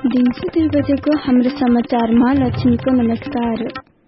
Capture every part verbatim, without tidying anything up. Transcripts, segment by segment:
दिउँसो दुई बजेको हाम्रो समाचारमा लक्ष्मीको नमस्कार।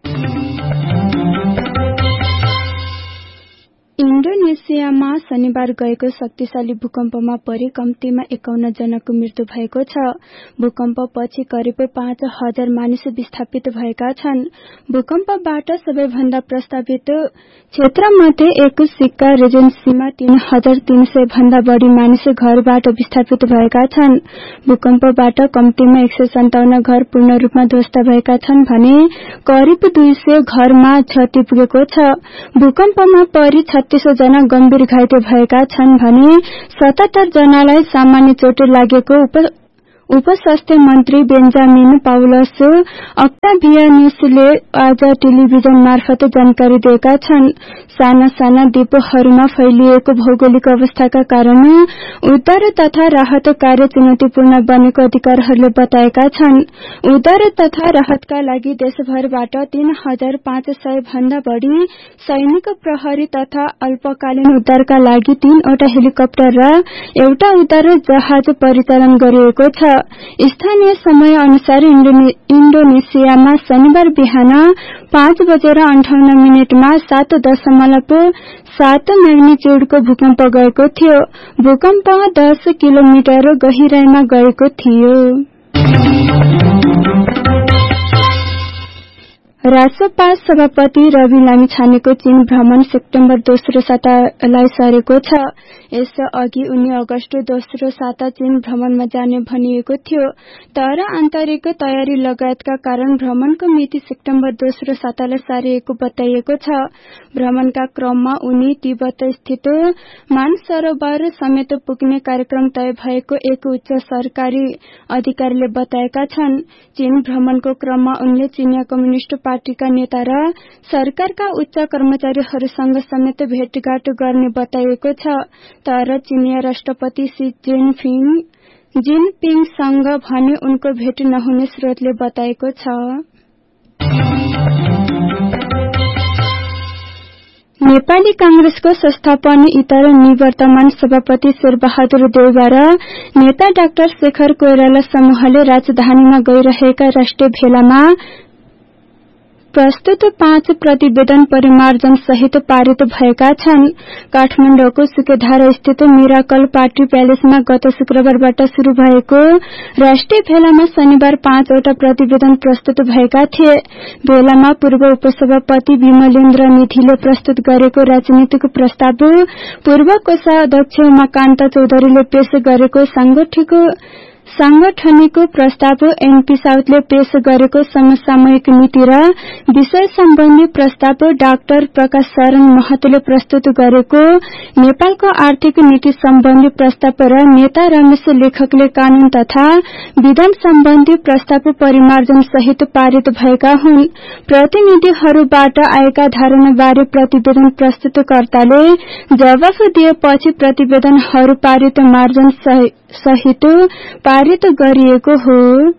इन्डोनेसियामा शनिबार गएको शक्तिशाली भूकम्पमा परि कम्तीमा एकाउन्न जनाको मृत्यु भएको छ। भूकम्पपछि करिब पाँच हजार मानिस विस्थापित भएका छन्। भूकम्पबाट सबैभन्दा प्रस्तावित क्षेत्रमध्ये एक सिक्का रेजेन्सीमा तीन हजार तीन सय भन्दा बढ़ी मानिस घरबाट विस्थापित भएका छन्। भूकम्पबाट कम्तीमा एक सय सन्ताउन्न घर पूर्ण रूपमा ध्वस्त भएका छन् भने करिब दुई सय घरमा क्षति पुगेको छ। भूकम्पमा परि छत्तीस जना गम्भीर घाइते भएका छन् भने सतहत्तर जनालाई सामान्य चोट लागेको उप उपस्वास्थ्य मन्त्री बेन्जामिन पाउलस अक्टाभियानुसले आज टेलिभिजन मार्फत जानकारी दिएका छन्। साना साना द्वीपहरूमा फैलिएको भौगोलिक अवस्थाका कारण उद्धार तथा राहत कार्य चुनौतीपूर्ण बनेको अधिकारीहरूले बताएका छन्। उद्धार तथा राहतका लागि देशभरबाट तीन हजार पाँच सय भन्दा बढ़ी सैनिक, प्रहरी तथा अल्पकालीन उद्धारका लागि तीनवटा हेलिकप्टर र एउटा उद्धार जहाज परिचालन गरिएको छ। स्थानीय समय अनुसार इन्डोनेसियामा शनिबार बिहान पाँच बजेर अन्ठाउन्न मिनटमा सात दशमलव सात म्याग्निच्युडको भूकम्प गएको थियो। भूकम्प दस किलोमिटर गहिराईमा गएको थियो। रासपा सभापति रवि लामिछानेको चीन भ्रमण सेप्टेम्बर दोस्रो सातालाई सरेको छ। यस अघि उनी अगस्त दोस्रो साता चीन भ्रमणमा जाने भनिएको थियो, तर आन्तरिक तयारी लगायतका कारण भ्रमणको मिति सेप्टेम्बर दोस्रो सातालाई सारिएको बताइएको छ। भ्रमणका क्रममा उनी तिब्बत स्थित मानसरोवर समेत पुग्ने कार्यक्रम तय भएको एक उच्च सरकारी अधिकारीले बताएका छन्। चीन भ्रमणको क्रममा उनले चीनिया कम्युनिष्ट पार्टीका नेता र सरकारका उच्च कर्मचारीहरूसँग समेत भेटघाट गर्ने बताइएको छ, तर चीनिया राष्ट्रपति सी जिनपिङ जिनपिङसँग भने उनको भेट नहुने स्रोतले बताएको छ। नेपाली कांग्रेसको संस्थापन इतर निवर्तमान सभापति शेरबहादुर देउवा र नेता डाक्टर शेखर कोइराला समूहले राजधानीमा गइरहेका राष्ट्रिय भेलामा प्रस्तुत पाँच प्रतिवेदन परिमार्जन सहित पारित भएका छन्। काठमाडौँको सुकेधार स्थित मिराकल पार्टी प्यालेसमा गत शुक्रबारबाट शुरू भएको राष्ट्रिय भेलामा शनिबार पाँचवटा प्रतिवेदन प्रस्तुत भएका थिए। भेलामा पूर्व उपसभापति विमलेन्द्र निधिले प्रस्तुत गरेको राजनीतिक प्रस्ताव, पूर्व कोषाध्यक्ष उमाकान्त चौधरीले पेश गरेको सांगठनिक सांगठनिक प्रस्ताव, एनपी साउथले पेश गरेको समसामयिक नीति र विषय सम्बन्धी प्रस्ताव, डाक्टर प्रकाश शरण महतोले प्रस्तुत गरेको नेपालको आर्थिक नीति सम्बन्धी प्रस्ताव र नेता रमेश लेखकले कानून तथा विधान सम्बन्धी प्रस्ताव परिमार्जन सहित पारित भएका हुन्। प्रतिनिधिहरूबाट आएका धारणाबारे प्रतिवेदन प्रस्तुतकर्ताले जवाफ दिएपछि प्रतिवेदनहरू पारित मार्जन सहित पारित गरिएको हो।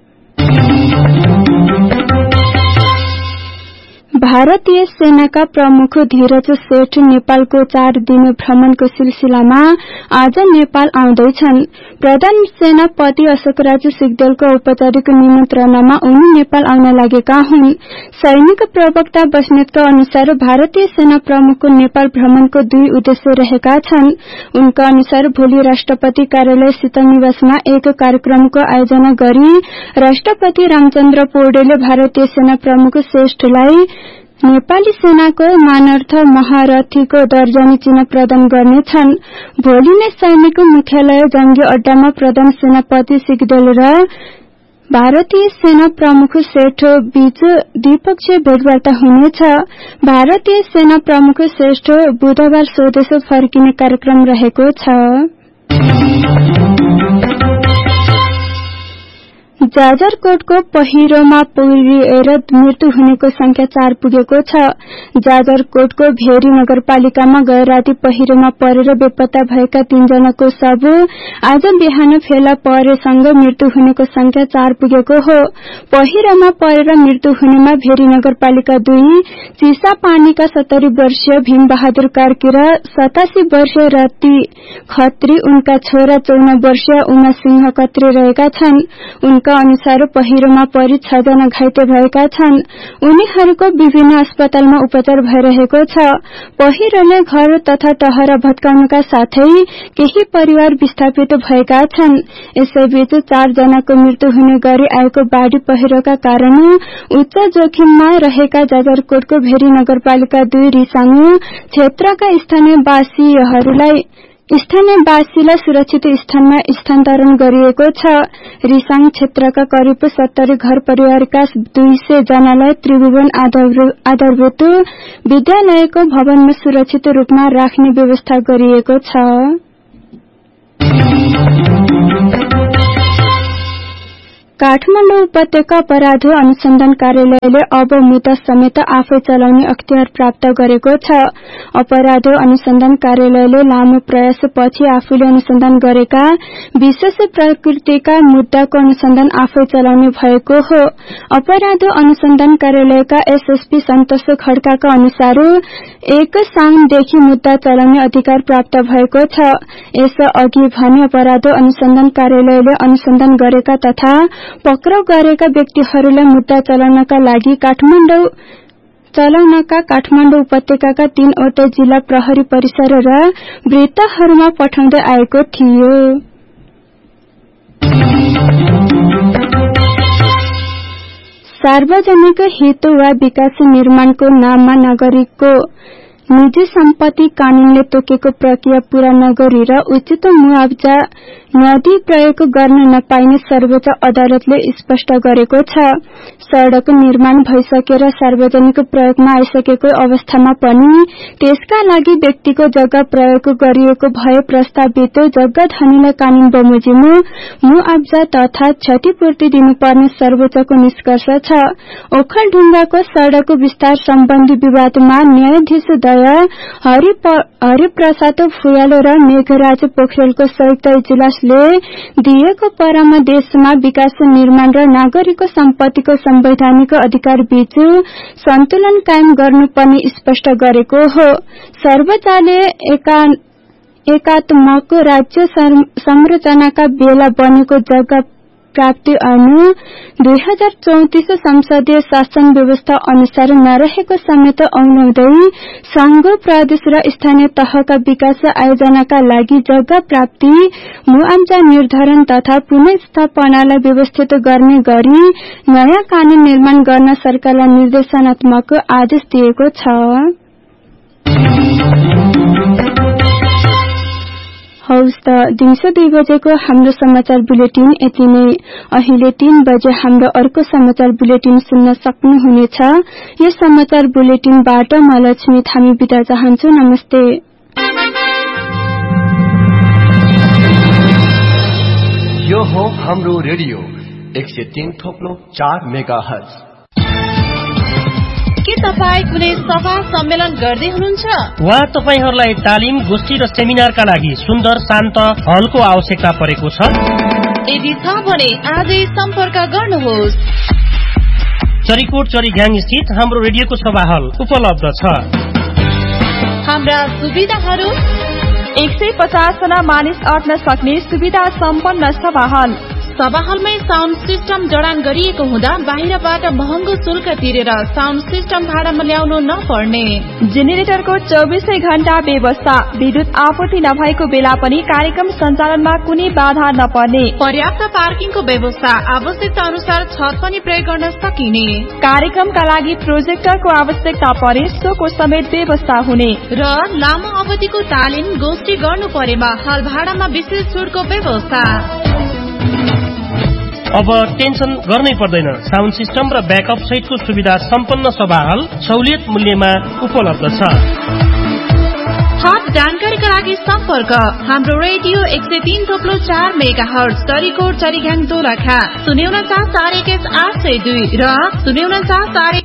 भारतीय सेनाका प्रमुख धीरज सेठ नेपालको चार दिन भ्रमणको सिलसिलामा आज नेपाल आउँदैछन्। प्रधान सेनापति अशोकराज सिग्देलको औपचारिक निमन्त्रणामा उनी नेपाल आउन लागेका हुन्। सैनिक प्रवक्ता बस्नेतका अनुसार भारतीय सेना प्रमुखको नेपाल भ्रमणको दुई उद्देश्य रहेका छन्। उनका अनुसार भोलि राष्ट्रपति कार्यालय शीतल निवासमा एक कार्यक्रमको आयोजना गरी राष्ट्रपति रामचन्द्र पौडेलले भारतीय सेना प्रमुख श्रेष्ठलाई नेपाली सेनाको मानार्थ महारथीको दर्जानी चिन्ह प्रदान गर्नेछन्। भोलि नै सैनिक मुख्यालय जंगी अड्डामा प्रधान सेनापति सिग्देल र भारतीय सेना प्रमुख श्रेष्ठ बीच द्विपक्षीय भेटवार्ता हुनेछ। भारतीय सेना प्रमुख श्रेष्ठ बुधबार स्वदेश फर्किने कार्यक्रम रहेको छ। जाजरकोटको पहिरोमा पुरिएर मृत्यु हुनेको संख्या चार पुगेको छ। जाजरकोटको भेरी नगरपालिकामा गए राति पहिरोमा परेर बेपत्ता भएका तीनजनाको शव आज बिहान फेला परेसँग मृत्यु हुनेको संख्या चार पुगेको हो। पहिरोमा परेर मृत्यु हुनेमा भेरी नगरपालिका दुई चिसापानीका सत्तरी वर्षीय भीम बहादुर कार्की र सतासी वर्षीय रति खत्री, उनका छोरा चौन वर्षीय उमा सिंह खत्री रहेका छन्। उनका अनुसार पहिरोमा परि छ जना घाइते भएका छन्। उनीहरूको विभिन्न अस्पतालमा उपचार भइरहेको छ। पहिरोले घर तथा टहरा भत्काउनका साथै केही परिवार विस्थापित भएका छन्। यसैबीच चार जनाको मृत्यु हुने गरी आएको बाढ़ी पहिरोका कारण उच्च जोखिममा रहेका जाजरकोटको भेरी नगरपालिका दुई रिसाङ क्षेत्रका स्थानीयवासीहरूलाई स्थानीयवासीलाई सुरक्षित स्थानमा स्थानान्तरण गरिएको छ। रिसाङ क्षेत्रका करिब सत्तरी घर परिवारका दुई सय जनालाई त्रिभुवन आधारभूत विद्यालयको भवनमा सुरक्षित रूपमा राख्ने व्यवस्था गरिएको छ। काठमाडौँ उपत्यका अपराध अनुसन्धान कार्यालयले अब मुद्दा समेत आफै चलाउने अख्तियार प्राप्त गरेको छ। अपराध अनुसन्धान कार्यालयले लामो प्रयासपछि आफूले अनुसन्धान गरेका विशेष प्रकृतिका मुद्दाको अनुसन्धान आफै चलाउने भएको हो। अपराध अनुसन्धान कार्यालयका एसएसपी सन्तोष खड्काका अनुसार एक साउनदेखि मुद्दा चलाउने अधिकार प्राप्त भएको छ। यस अघि भने अपराध अनुसन्धान कार्यालयले अनुसन्धान गरेका तथा पक्राउ गरेका व्यक्तिहरूलाई मुद्दा चलाउनका लागि काठमाडौँ चलाउनका काठमाडौँ उपत्यकाका तीनवटा जिल्ला प्रहरी परिसर र वृत्तहरूमा पठाउँदै आएको थियो। सार्वजनिक हित वा विकास निर्माणको नाममा नागरिकको निजी सम्पत्ति कानूनले तोकेको प्रक्रिया पूरा नगरी र उचित मुआवजा नदी प्रयोग गर्न नपाइने सर्वोच्च अदालतले स्पष्ट गरेको छ। सड़क निर्माण भइसकेर सार्वजनिक प्रयोगमा आइसकेको अवस्थामा पनि त्यसका लागि व्यक्तिको जग्गा प्रयोग गरिएको भए प्रस्तावित जग्गा धनीलाई कानून बमोजिम मुआवजा तथा क्षतिपूर्ति दिनुपर्ने सर्वोच्चको निष्कर्ष छ। ओखलढुङ्गाको सड़क विस्तार सम्बन्धी विवादमा न्यायाधीश दया हरिप्रसाद फुयाल र मेघराज पोखरेलको संयुक्त इजलासले दिएको परामर्शमा विकास निर्माण र नागरिकको सम्पत्तिको संवैधानिक अधिकार बीच सन्तुलन कायम गर्नुपर्ने स्पष्ट गरेको हो। सर्वोच्चले एकात्मक राज्य संरचनाका बेला बनेको जग्गा प्राप्ति ऐन दुई हजार चौतिस संसदीय शासन व्यवस्था अनुसार नरहेको समेत औल्याउँदै संघ प्रदेश र स्थानीय तहका विकास आयोजनाका लागि जग्गा प्राप्ति मुआवजा निर्धारण तथा पुनर्स्थापनालाई व्यवस्थित गर्ने गरी नयाँ कानून निर्माण गर्न सरकारलाई निर्देशनात्मक आदेश दिएको छ। हौस् त दिउँसो दुई बजेको हाम्रो समाचार बुलेटिन यति नै। अहिले तीन बजे हाम्रो अर्को समाचार बुलेटिन सुन्न सक्नुहुनेछ। यस समाचार बुलेटिनबाट म लक्ष्मी थामी बिदा चाहन्छु। नमस्ते। यो हो हाम्रो रेडियो एक सय तीन थोप्लो चार मेगा हर्ज। के तपाईँ कुनै सभा सम्मेलन गर्दै हुनुहुन्छ वा तपाईहरूलाई तालिम गोष्ठी र सेमिनारका लागि सुन्दर शान्त हलको आवश्यकता परेको छ? यदि छ भने आजै सम्पर्क गर्नुहोस्। चरीकोट चरीघ्याङ स्थित हाम्रो रेडियोको सभा हल उपलब्ध छ। हाम्रा सुविधाहरू एक सय पचास जना मानिस अट्न सक्ने सुविधा सम्पन्न सभा हल। सभा हलमै साउन्ड सिस्टम जडान गरिएको हुँदा बाहिरबाट महँगो शुल्क तिरेर साउन्ड सिस्टम भाडामा ल्याउनु नपर्ने। जेनेरेटरको चौबिसै घण्टा व्यवस्था। विद्युत आपूर्ति नभएको बेला पनि कार्यक्रम सञ्चालनमा कुनै बाधा नपर्ने। पर्याप्त पार्किङको व्यवस्था। आवश्यकता अनुसार छत पनि प्रयोग गर्न सकिने। कार्यक्रमका लागि प्रोजेक्टरको आवश्यकता परे सोको समेत व्यवस्था हुने र लामो अवधिको तालिम गोष्ठी गर्नु परेमा हल भाडामा विशेष छुटको व्यवस्था। अब टेन्सन गर्नै पर्दैन। साउन्ड सिस्टम र ब्याकअप सहितको सुविधा सम्पन्न सभा हल सहुलियत मूल्यमा उपलब्ध छ। थप जानकारीका लागि सम्पर्क हाम्रो रेडियो एक सय तीन थोप्लो चार मेगा हर्ज चरीकोट चरीघ्याङ दोलखा शून्य उनचास चार एक आठ सय दुई र शून्य उनचास चार